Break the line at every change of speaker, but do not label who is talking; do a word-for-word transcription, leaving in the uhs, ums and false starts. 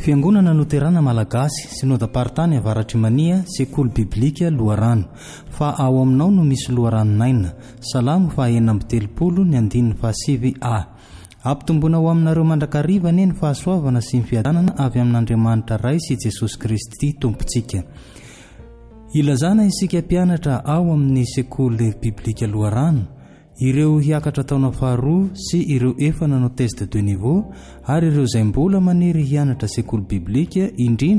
Fiangonana Luterana Malagasy Synodam-paritany Avaratry Mania Sekoly Biblika Loharano fa ao aminao no misy loharanonaina Salamo fa enina amby telopolo ny andininy fahasivy A. Ampitombona ao aminareo mandrakariva anie ny fahasoavana sy ny fiadanana avy amin'Andriamanitra Ray sy Jesosy Kristy Tompontsika. Ilazana isika mpianatra ao amin'ny Sekoly Biblika Loharano ireo hiakatra taona faharoa sy ireo efa nanao test de deux niveau ary ireo izay mbola maniry hianatra sekoly biblika indrindra